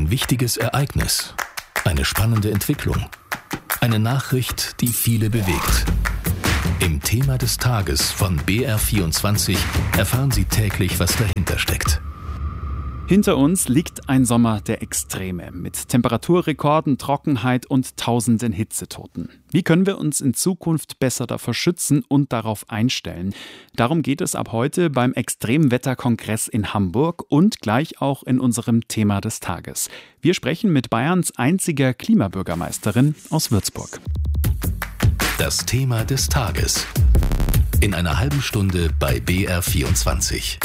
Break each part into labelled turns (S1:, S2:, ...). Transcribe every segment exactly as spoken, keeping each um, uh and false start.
S1: Ein wichtiges Ereignis, eine spannende Entwicklung, eine Nachricht, die viele bewegt. Im Thema des Tages von B R vierundzwanzig erfahren Sie täglich, was dahinter steckt.
S2: Hinter uns liegt ein Sommer der Extreme mit Temperaturrekorden, Trockenheit und tausenden Hitzetoten. Wie können wir uns in Zukunft besser davor schützen und darauf einstellen? Darum geht es ab heute beim Extremwetterkongress in Hamburg und gleich auch in unserem Thema des Tages. Wir sprechen mit Bayerns einziger Klimabürgermeisterin aus Würzburg.
S1: Das Thema des Tages. In einer halben Stunde bei B R vierundzwanzig.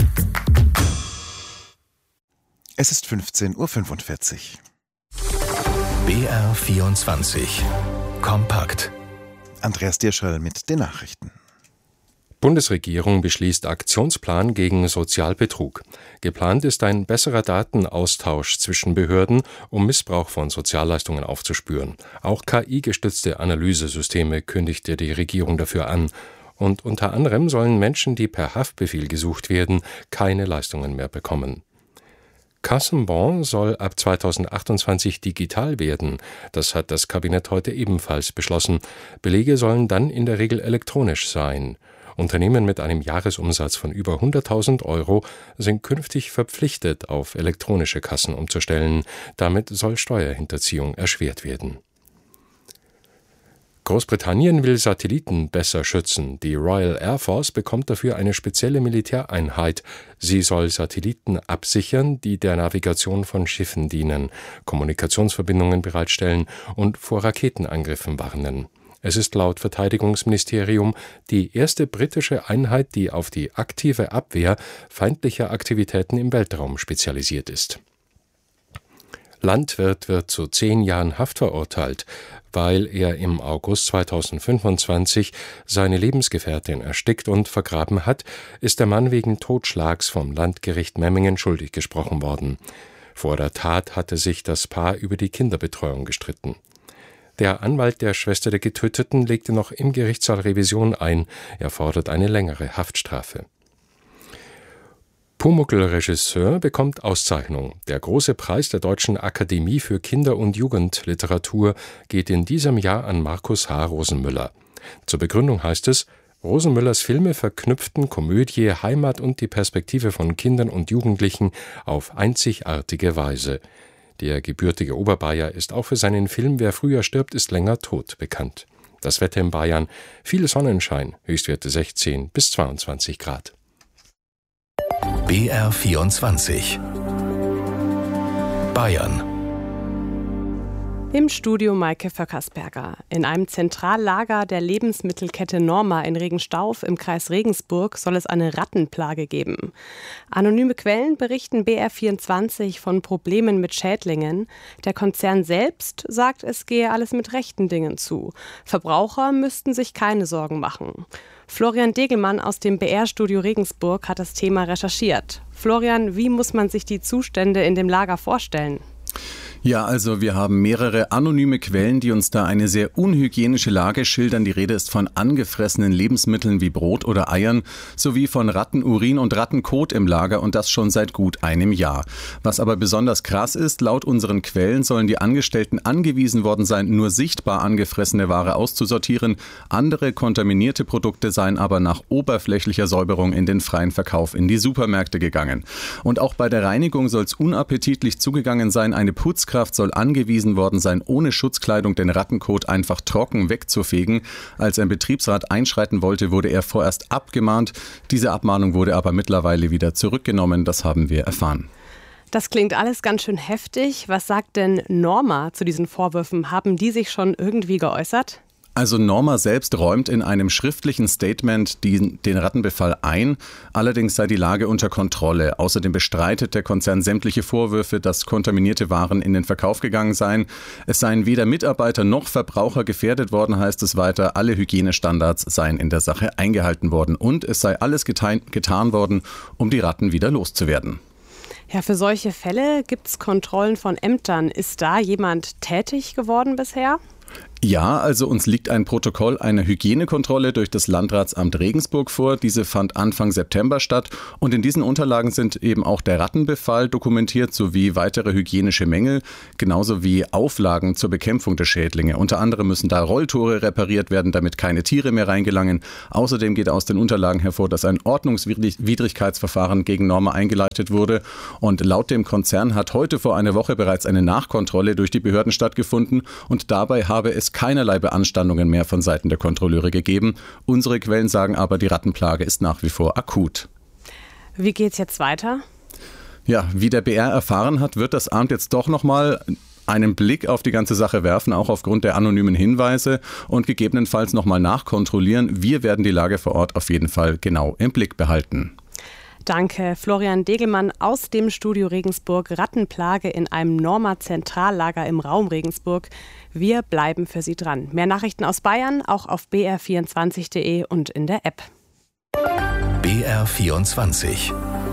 S3: Es ist fünfzehn Uhr fünfundvierzig.
S1: B R vierundzwanzig. Kompakt.
S3: Andreas Dierschall mit den Nachrichten.
S4: Bundesregierung beschließt Aktionsplan gegen Sozialbetrug. Geplant ist ein besserer Datenaustausch zwischen Behörden, um Missbrauch von Sozialleistungen aufzuspüren. Auch K I-gestützte Analysesysteme kündigte die Regierung dafür an. Und unter anderem sollen Menschen, die per Haftbefehl gesucht werden, keine Leistungen mehr bekommen. Kassenbon soll ab zweitausendachtundzwanzig digital werden. Das hat das Kabinett heute ebenfalls beschlossen. Belege sollen dann in der Regel elektronisch sein. Unternehmen mit einem Jahresumsatz von über hunderttausend Euro sind künftig verpflichtet, auf elektronische Kassen umzustellen. Damit soll Steuerhinterziehung erschwert werden. Großbritannien will Satelliten besser schützen. Die Royal Air Force bekommt dafür eine spezielle Militäreinheit. Sie soll Satelliten absichern, die der Navigation von Schiffen dienen, Kommunikationsverbindungen bereitstellen und vor Raketenangriffen warnen. Es ist laut Verteidigungsministerium die erste britische Einheit, die auf die aktive Abwehr feindlicher Aktivitäten im Weltraum spezialisiert ist. Landwirt wird zu zehn Jahren Haft verurteilt, weil er im August zweitausendfünfundzwanzig seine Lebensgefährtin erstickt und vergraben hat, ist der Mann wegen Totschlags vom Landgericht Memmingen schuldig gesprochen worden. Vor der Tat hatte sich das Paar über die Kinderbetreuung gestritten. Der Anwalt der Schwester der Getöteten legte noch im Gerichtssaal Revision ein. Er fordert eine längere Haftstrafe. Pumuckl-Regisseur bekommt Auszeichnung. Der große Preis der Deutschen Akademie für Kinder- und Jugendliteratur geht in diesem Jahr an Markus H. Rosenmüller. Zur Begründung heißt es, Rosenmüllers Filme verknüpften Komödie, Heimat und die Perspektive von Kindern und Jugendlichen auf einzigartige Weise. Der gebürtige Oberbayer ist auch für seinen Film Wer früher stirbt, ist länger tot bekannt. Das Wetter in Bayern, viel Sonnenschein, Höchstwerte sechzehn bis zweiundzwanzig Grad.
S1: B R vierundzwanzig. Bayern.
S5: Im Studio Maike Vöckersberger. In einem Zentrallager der Lebensmittelkette Norma in Regenstauf im Kreis Regensburg soll es eine Rattenplage geben. Anonyme Quellen berichten B R vierundzwanzig von Problemen mit Schädlingen. Der Konzern selbst sagt, es gehe alles mit rechten Dingen zu. Verbraucher müssten sich keine Sorgen machen. Florian Degelmann aus dem B R-Studio Regensburg hat das Thema recherchiert. Florian, wie muss man sich die Zustände in dem Lager vorstellen?
S6: Ja, also wir haben mehrere anonyme Quellen, die uns da eine sehr unhygienische Lage schildern. Die Rede ist von angefressenen Lebensmitteln wie Brot oder Eiern, sowie von Rattenurin und Rattenkot im Lager und das schon seit gut einem Jahr. Was aber besonders krass ist, laut unseren Quellen sollen die Angestellten angewiesen worden sein, nur sichtbar angefressene Ware auszusortieren. Andere kontaminierte Produkte seien aber nach oberflächlicher Säuberung in den freien Verkauf in die Supermärkte gegangen. Und auch bei der Reinigung soll es unappetitlich zugegangen sein. Eine Putzkraft soll angewiesen worden sein, ohne Schutzkleidung den Rattenkot einfach trocken wegzufegen. Als ein Betriebsrat einschreiten wollte, wurde er vorerst abgemahnt. Diese Abmahnung wurde aber mittlerweile wieder zurückgenommen. Das haben wir erfahren.
S5: Das klingt alles ganz schön heftig. Was sagt denn Norma zu diesen Vorwürfen? Haben die sich schon irgendwie geäußert?
S6: Also Norma selbst räumt in einem schriftlichen Statement den, den Rattenbefall ein. Allerdings sei die Lage unter Kontrolle. Außerdem bestreitet der Konzern sämtliche Vorwürfe, dass kontaminierte Waren in den Verkauf gegangen seien. Es seien weder Mitarbeiter noch Verbraucher gefährdet worden, heißt es weiter. Alle Hygienestandards seien in der Sache eingehalten worden. Und es sei alles getan, getan worden, um die Ratten wieder loszuwerden.
S5: Ja, für solche Fälle gibt es Kontrollen von Ämtern. Ist da jemand tätig geworden bisher?
S6: Ja, also uns liegt ein Protokoll einer Hygienekontrolle durch das Landratsamt Regensburg vor. Diese fand Anfang September statt und in diesen Unterlagen sind eben auch der Rattenbefall dokumentiert sowie weitere hygienische Mängel, genauso wie Auflagen zur Bekämpfung der Schädlinge. Unter anderem müssen da Rolltore repariert werden, damit keine Tiere mehr reingelangen. Außerdem geht aus den Unterlagen hervor, dass ein Ordnungswidrigkeitsverfahren gegen Norma eingeleitet wurde und laut dem Konzern hat heute vor einer Woche bereits eine Nachkontrolle durch die Behörden stattgefunden und dabei habe es keinerlei Beanstandungen mehr von Seiten der Kontrolleure gegeben. Unsere Quellen sagen aber, die Rattenplage ist nach wie vor akut.
S5: Wie geht's jetzt weiter?
S6: Ja, wie der B R erfahren hat, wird das Amt jetzt doch nochmal einen Blick auf die ganze Sache werfen, auch aufgrund der anonymen Hinweise und gegebenenfalls nochmal nachkontrollieren. Wir werden die Lage vor Ort auf jeden Fall genau im Blick behalten.
S5: Danke, Florian Degelmann aus dem Studio Regensburg. Rattenplage in einem Norma-Zentrallager im Raum Regensburg. Wir bleiben für Sie dran. Mehr Nachrichten aus Bayern, auch auf b r vierundzwanzig punkt d e und in der App.
S1: B R vierundzwanzig.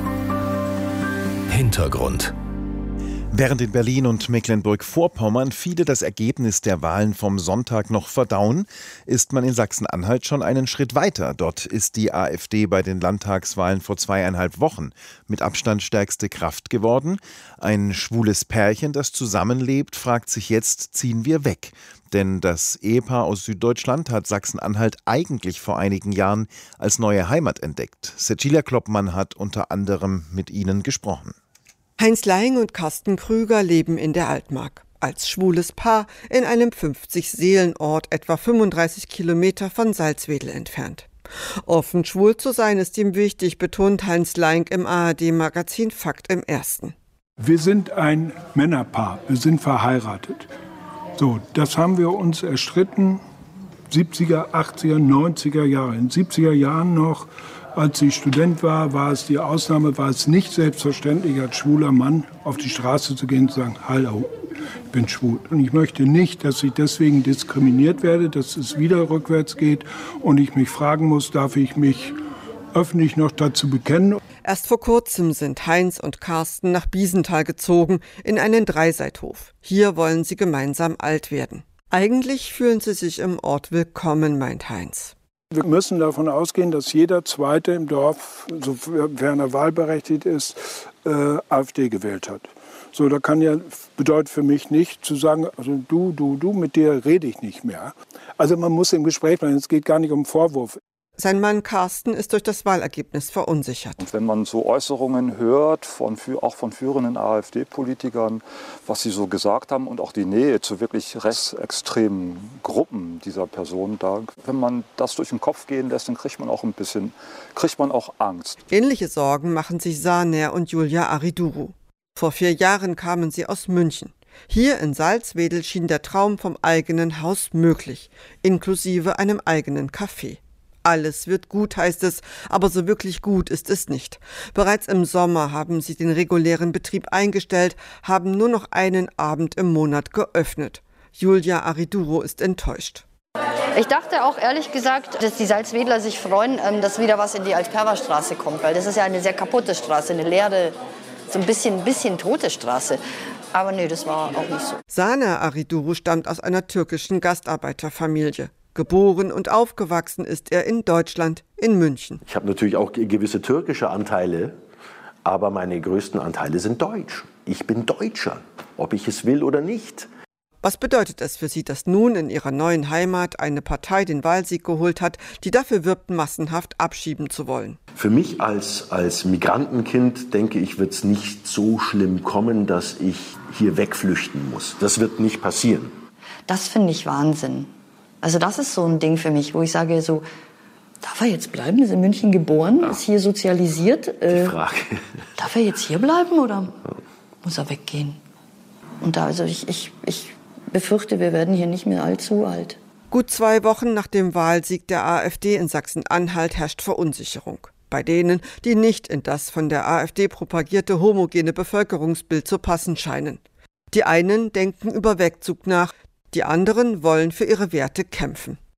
S1: Hintergrund.
S3: Während in Berlin und Mecklenburg-Vorpommern viele das Ergebnis der Wahlen vom Sonntag noch verdauen, ist man in Sachsen-Anhalt schon einen Schritt weiter. Dort ist die AfD bei den Landtagswahlen vor zweieinhalb Wochen mit Abstand stärkste Kraft geworden. Ein schwules Pärchen, das zusammenlebt, fragt sich jetzt, ziehen wir weg? Denn das Ehepaar aus Süddeutschland hat Sachsen-Anhalt eigentlich vor einigen Jahren als neue Heimat entdeckt. Cecilia Kloppmann hat unter anderem mit ihnen gesprochen.
S7: Heinz Laing und Carsten Krüger leben in der Altmark. Als schwules Paar in einem fünfzig-Seelen-Ort etwa fünfunddreißig Kilometer von Salzwedel entfernt. Offen schwul zu sein ist ihm wichtig, betont Heinz Laing im A R D-Magazin Fakt im Ersten.
S8: Wir sind ein Männerpaar, wir sind verheiratet. So, das haben wir uns erstritten, siebziger, achtziger, neunziger Jahre. In den siebziger Jahren noch, als ich Student war, war es die Ausnahme, war es nicht selbstverständlich, als schwuler Mann auf die Straße zu gehen und zu sagen, hallo, ich bin schwul. Und ich möchte nicht, dass ich deswegen diskriminiert werde, dass es wieder rückwärts geht und ich mich fragen muss, darf ich mich öffentlich noch dazu bekennen.
S7: Erst vor kurzem sind Heinz und Carsten nach Biesenthal gezogen, in einen Dreiseithof. Hier wollen sie gemeinsam alt werden. Eigentlich fühlen sie sich im Ort willkommen, meint Heinz.
S8: Wir müssen davon ausgehen, dass jeder Zweite im Dorf, sofern er wahlberechtigt ist, äh, AfD gewählt hat. So, da kann ja, bedeutet für mich nicht zu sagen, also du, du, du, mit dir rede ich nicht mehr. Also man muss im Gespräch bleiben, es geht gar nicht um Vorwurf.
S7: Sein Mann Carsten ist durch das Wahlergebnis verunsichert.
S9: Und wenn man so Äußerungen hört, von, auch von führenden AfD-Politikern, was sie so gesagt haben und auch die Nähe zu wirklich rechtsextremen Gruppen dieser Person, da, wenn man das durch den Kopf gehen lässt, dann kriegt man auch ein bisschen, kriegt man auch Angst.
S7: Ähnliche Sorgen machen sich Saner und Julia Ariduru. Vor vier Jahren kamen sie aus München. Hier in Salzwedel schien der Traum vom eigenen Haus möglich, inklusive einem eigenen Café. Alles wird gut, heißt es, aber so wirklich gut ist es nicht. Bereits im Sommer haben sie den regulären Betrieb eingestellt, haben nur noch einen Abend im Monat geöffnet. Julia Ariduro ist enttäuscht.
S10: Ich dachte auch ehrlich gesagt, dass die Salzwedler sich freuen, dass wieder was in die Altperverstraße kommt, weil das ist ja eine sehr kaputte Straße, eine leere, so ein bisschen, bisschen tote Straße. Aber nee, das war auch nicht so.
S7: Saner Ariduru stammt aus einer türkischen Gastarbeiterfamilie. Geboren und aufgewachsen ist er in Deutschland, in München.
S11: Ich habe natürlich auch gewisse türkische Anteile, aber meine größten Anteile sind deutsch. Ich bin Deutscher, ob ich es will oder nicht.
S7: Was bedeutet es für Sie, dass nun in Ihrer neuen Heimat eine Partei den Wahlsieg geholt hat, die dafür wirbt, massenhaft abschieben zu wollen?
S11: Für mich als, als Migrantenkind, denke ich, wird es nicht so schlimm kommen, dass ich hier wegflüchten muss. Das wird nicht passieren.
S10: Das finde ich Wahnsinn. Also das ist so ein Ding für mich, wo ich sage, so, darf er jetzt bleiben? Ist in München geboren, ja. Ist hier sozialisiert.
S11: Äh, Die Frage.
S10: Darf er jetzt hier bleiben oder muss er weggehen? Und da, also ich, ich, ich befürchte, wir werden hier nicht mehr allzu alt.
S7: Gut zwei Wochen nach dem Wahlsieg der AfD in Sachsen-Anhalt herrscht Verunsicherung. Bei denen, die nicht in das von der AfD propagierte homogene Bevölkerungsbild zu passen scheinen. Die einen denken über Wegzug nach, die anderen wollen für ihre Werte kämpfen.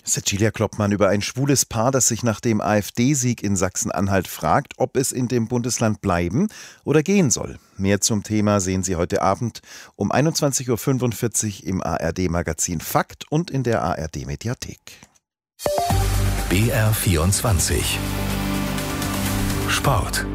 S3: Cecilia Kloppmann über ein schwules Paar, das sich nach dem AfD-Sieg in Sachsen-Anhalt fragt, ob es in dem Bundesland bleiben oder gehen soll. Mehr zum Thema sehen Sie heute Abend um einundzwanzig Uhr fünfundvierzig im A R D-Magazin Fakt und in der A R D-Mediathek.
S1: B R vierundzwanzig Sport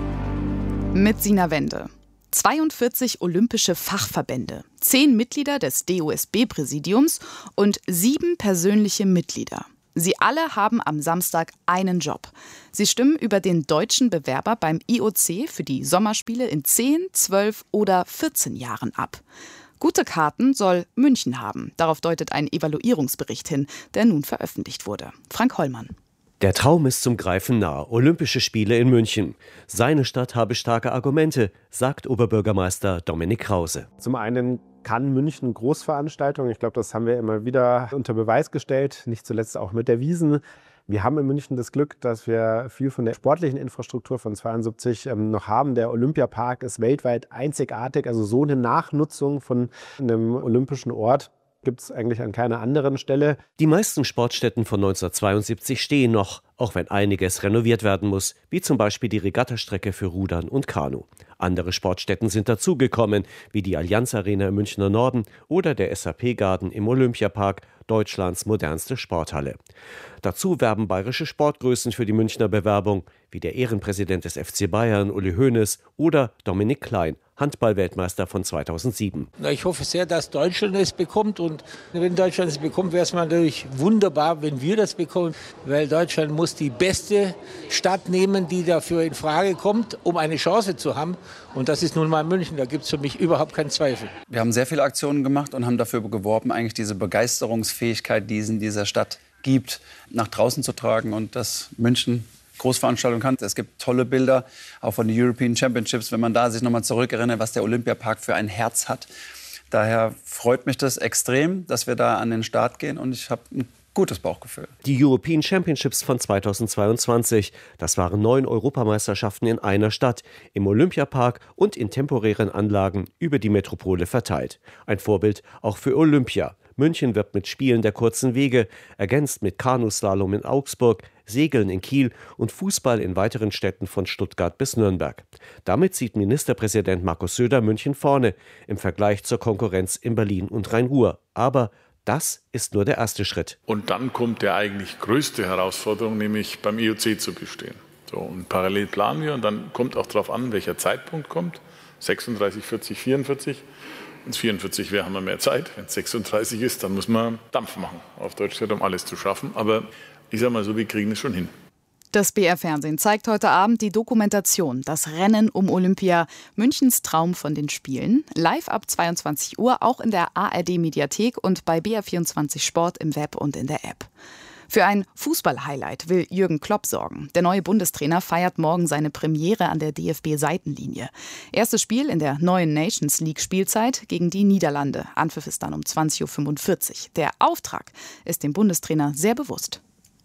S12: mit Sina Wende. zweiundvierzig olympische Fachverbände, zehn Mitglieder des D O S B-Präsidiums und sieben persönliche Mitglieder. Sie alle haben am Samstag einen Job. Sie stimmen über den deutschen Bewerber beim I O C für die Sommerspiele in zehn, zwölf oder vierzehn Jahren ab. Gute Karten soll München haben. Darauf deutet ein Evaluierungsbericht hin, der nun veröffentlicht wurde. Frank Hollmann.
S13: Der Traum ist zum Greifen nahe. Olympische Spiele in München. Seine Stadt habe starke Argumente, sagt Oberbürgermeister Dominik Krause.
S14: Zum einen kann München Großveranstaltungen, ich glaube, das haben wir immer wieder unter Beweis gestellt, nicht zuletzt auch mit der Wiesn. Wir haben in München das Glück, dass wir viel von der sportlichen Infrastruktur von zweiundsiebzig ähm, noch haben. Der Olympiapark ist weltweit einzigartig, also so eine Nachnutzung von einem olympischen Ort gibt es eigentlich an keiner anderen Stelle.
S13: Die meisten Sportstätten von neunzehnhundertzweiundsiebzig stehen noch, auch wenn einiges renoviert werden muss, wie zum Beispiel die Regattastrecke für Rudern und Kanu. Andere Sportstätten sind dazugekommen, wie die Allianz Arena im Münchner Norden oder der S A P-Garten im Olympiapark, Deutschlands modernste Sporthalle. Dazu werben bayerische Sportgrößen für die Münchner Bewerbung, wie der Ehrenpräsident des F C Bayern, Uli Hoeneß, oder Dominik Klein, Handball-Weltmeister von zweitausendsieben.
S15: Na, ich hoffe sehr, dass Deutschland es bekommt. Und wenn Deutschland es bekommt, wäre es natürlich wunderbar, wenn wir das bekommen. Weil Deutschland muss die beste Stadt nehmen, die dafür in Frage kommt, um eine Chance zu haben. Und das ist nun mal München. Da gibt es für mich überhaupt keinen Zweifel.
S16: Wir haben sehr viele Aktionen gemacht und haben dafür geworben, eigentlich diese Begeisterungsfähigkeit, die es in dieser Stadt gibt, nach draußen zu tragen und dass München Großveranstaltung kann. Es gibt tolle Bilder, auch von den European Championships, wenn man da sich nochmal zurückerinnert, was der Olympiapark für ein Herz hat. Daher freut mich das extrem, dass wir da an den Start gehen und ich habe ein gutes Bauchgefühl.
S13: Die European Championships von zweitausendzweiundzwanzig, das waren neun Europameisterschaften in einer Stadt, im Olympiapark und in temporären Anlagen über die Metropole verteilt. Ein Vorbild auch für Olympia. München wirbt mit Spielen der kurzen Wege, ergänzt mit Kanuslalom in Augsburg, Segeln in Kiel und Fußball in weiteren Städten von Stuttgart bis Nürnberg. Damit sieht Ministerpräsident Markus Söder München vorne im Vergleich zur Konkurrenz in Berlin und Rhein-Ruhr. Aber das ist nur der erste Schritt.
S17: Und dann kommt die eigentlich größte Herausforderung, nämlich beim I O C zu bestehen. So, und parallel planen wir und dann kommt auch darauf an, welcher Zeitpunkt kommt. sechsunddreißig, vierzig, vierundvierzig. Wenn es vierundvierzig wäre, haben wir mehr Zeit. Wenn es sechsunddreißig ist, dann muss man Dampf machen, auf Deutsch gesagt, um alles zu schaffen. Aber ich sage mal so, wir kriegen es schon hin.
S12: Das B R-Fernsehen zeigt heute Abend die Dokumentation Das Rennen um Olympia, Münchens Traum von den Spielen. Live ab zweiundzwanzig Uhr, auch in der A R D-Mediathek und bei B R vierundzwanzig Sport im Web und in der App. Für ein Fußball-Highlight will Jürgen Klopp sorgen. Der neue Bundestrainer feiert morgen seine Premiere an der D F B-Seitenlinie. Erstes Spiel in der neuen Nations League-Spielzeit gegen die Niederlande. Anpfiff ist dann um zwanzig Uhr fünfundvierzig. Der Auftrag ist dem Bundestrainer sehr bewusst.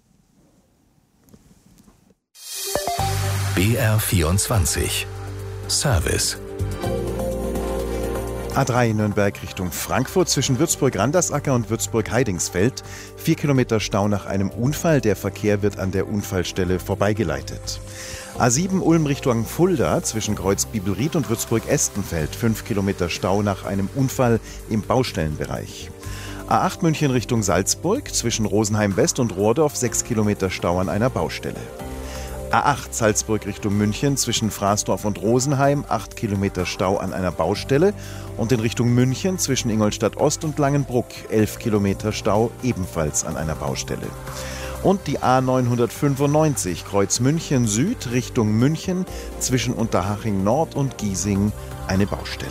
S1: B R vierundzwanzig Service.
S3: A drei Nürnberg Richtung Frankfurt zwischen Würzburg-Randersacker und Würzburg-Heidingsfeld. Vier Kilometer Stau nach einem Unfall. Der Verkehr wird an der Unfallstelle vorbeigeleitet. A sieben Ulm Richtung Fulda zwischen Kreuz Bibelried und Würzburg-Estenfeld. Fünf Kilometer Stau nach einem Unfall im Baustellenbereich. A acht München Richtung Salzburg zwischen Rosenheim West und Rohrdorf. Sechs Kilometer Stau an einer Baustelle. A acht Salzburg Richtung München zwischen Fraßdorf und Rosenheim, acht Kilometer Stau an einer Baustelle und in Richtung München zwischen Ingolstadt Ost und Langenbruck, elf Kilometer Stau ebenfalls an einer Baustelle. Und die A neunhundertfünfundneunzig Kreuz München Süd Richtung München zwischen Unterhaching Nord und Giesing, eine Baustelle.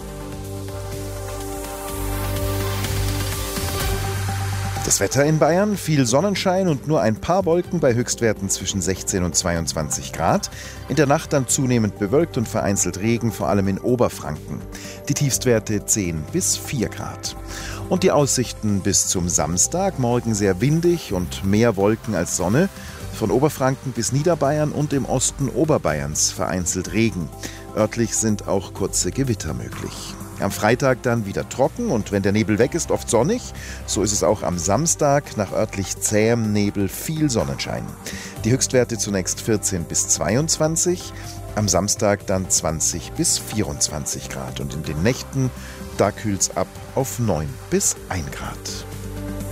S3: Das Wetter in Bayern, viel Sonnenschein und nur ein paar Wolken bei Höchstwerten zwischen sechzehn und zweiundzwanzig Grad. In der Nacht dann zunehmend bewölkt und vereinzelt Regen, vor allem in Oberfranken. Die Tiefstwerte zehn bis vier Grad. Und die Aussichten bis zum Samstag, morgen sehr windig und mehr Wolken als Sonne. Von Oberfranken bis Niederbayern und im Osten Oberbayerns vereinzelt Regen. Örtlich sind auch kurze Gewitter möglich. Am Freitag dann wieder trocken und wenn der Nebel weg ist, oft sonnig. So ist es auch am Samstag, nach örtlich zähem Nebel viel Sonnenschein. Die Höchstwerte zunächst vierzehn bis zweiundzwanzig, am Samstag dann zwanzig bis vierundzwanzig Grad und in den Nächten, da kühlt's ab auf neun bis ein Grad.